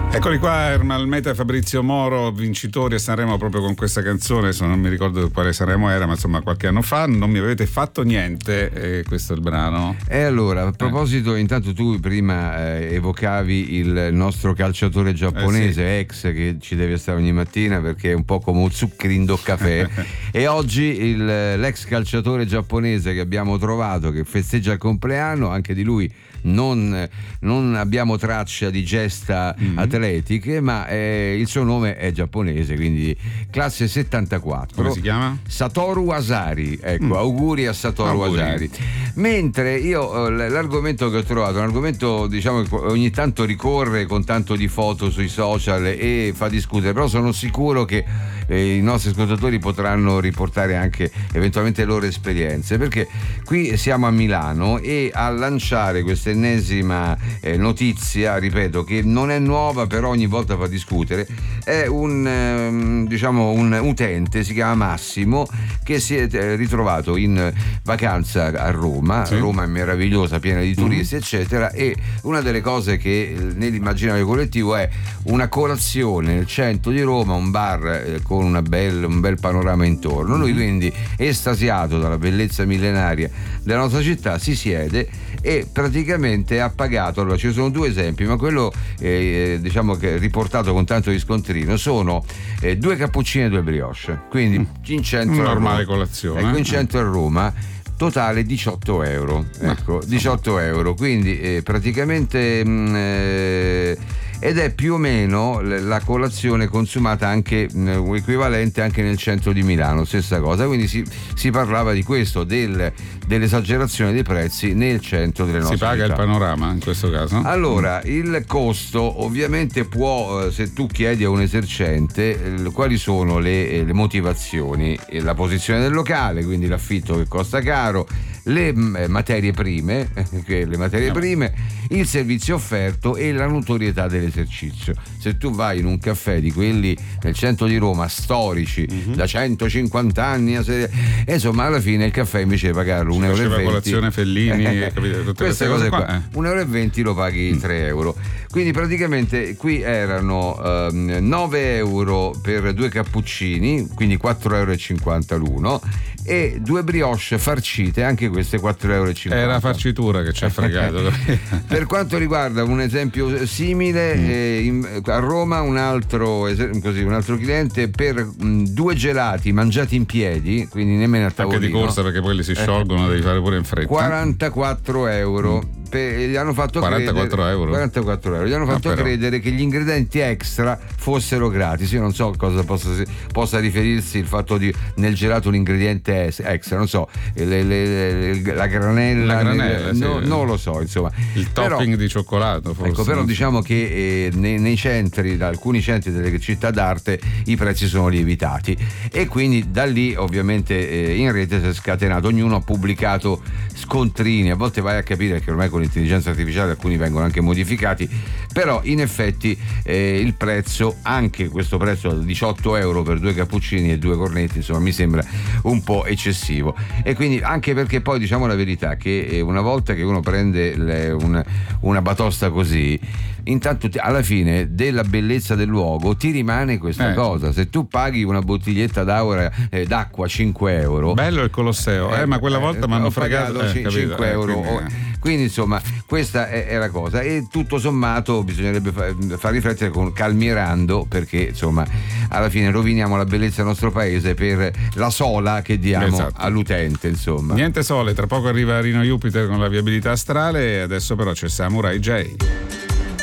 Eccoli qua, Ermal Meta e Fabrizio Moro, vincitori a Sanremo proprio con questa canzone. Adesso non mi ricordo quale Sanremo era, ma insomma qualche anno fa. Non mi avete fatto niente, questo è il brano. E allora, a proposito, intanto tu prima evocavi il nostro calciatore giapponese, ex, che ci deve stare ogni mattina perché è un po' come un zuccherindo caffè. E oggi l'ex calciatore giapponese che abbiamo trovato, che festeggia il compleanno, anche di lui non abbiamo traccia di gesta atletiche, ma il suo nome è giapponese, quindi classe 74. Come si chiama? Satoru Asari, ecco, auguri a Satoru Asari. Mentre io l'argomento che ho trovato è un argomento, diciamo, che ogni tanto ricorre con tanto di foto sui social e fa discutere, però sono sicuro che i nostri ascoltatori potranno riportare anche eventualmente le loro esperienze, perché qui siamo a Milano e a lanciare questa ennesima notizia, ripeto, che non è nuova però ogni volta fa discutere, è un utente, si chiama Massimo, che si è ritrovato in vacanza a Roma. Sì. Roma è meravigliosa, piena di turisti eccetera, e una delle cose che nell'immaginario collettivo è una colazione nel centro di Roma, un bar con un bel panorama intorno. Lui quindi, estasiato dalla bellezza millenaria della nostra città, si siede e praticamente ha pagato. Allora ci sono due esempi, ma quello diciamo che riportato con tanto di scontrino sono 2 cappuccini e 2 brioche, quindi in centro normale colazione, ecco, in centro a Roma, totale 18 euro, ecco, 18 euro, quindi praticamente ed è più o meno la colazione consumata anche equivalente anche nel centro di Milano, stessa cosa. Quindi si parlava di questo, dell'esagerazione dei prezzi nel centro delle nostre città. Si paga il panorama in questo caso? Allora, il costo ovviamente può, se tu chiedi a un esercente quali sono le motivazioni, la posizione del locale, quindi l'affitto che costa caro, le materie prime, il servizio offerto e la notorietà dell'esercizio. Se tu vai in un caffè di quelli nel centro di Roma storici da 150 anni, insomma, alla fine il caffè invece di pagarlo 1,20 euro, colazione Fellini, tutte queste cose qua, 1,20 euro lo paghi 3 euro. Quindi praticamente qui erano 9 euro per 2 cappuccini, quindi 4,50 euro l'uno, e 2 brioche farcite, anche queste 4,50 euro. È la farcitura che ci ha fregato. Per quanto riguarda un esempio simile, a Roma un altro cliente per 2 gelati mangiati in piedi, quindi nemmeno a tavolino, anche di corsa, perché poi li si sciolgono, devi fare pure in fretta, 44 euro. Gli hanno fatto 44 euro. Gli hanno fatto credere che gli ingredienti extra fossero gratis. Io non so cosa possa riferirsi il fatto di nel gelato un ingrediente extra, non so, la granella, non lo so, insomma, il topping di cioccolato forse. Ecco, però diciamo che nei centri, da alcuni centri delle città d'arte, i prezzi sono lievitati e quindi da lì ovviamente in rete si è scatenato, ognuno ha pubblicato scontrini, a volte vai a capire che ormai con l'intelligenza artificiale alcuni vengono anche modificati, però in effetti il prezzo, anche questo prezzo da 18 euro per 2 cappuccini e 2 cornetti, insomma, mi sembra un po' eccessivo. E quindi, anche perché poi diciamo la verità che una volta che uno prende una batosta così, intanto alla fine della bellezza del luogo ti rimane questa cosa. Se tu paghi una bottiglietta d'acqua 5 euro, bello il Colosseo, ma quella volta mi hanno fregato 5 euro. Quindi insomma questa è la cosa, e tutto sommato bisognerebbe far riflettere calmierando, perché insomma alla fine roviniamo la bellezza del nostro paese per la sola che diamo all'utente, insomma. Niente sole, tra poco arriva Rino Jupiter con la viabilità astrale, e adesso però c'è Samurai J.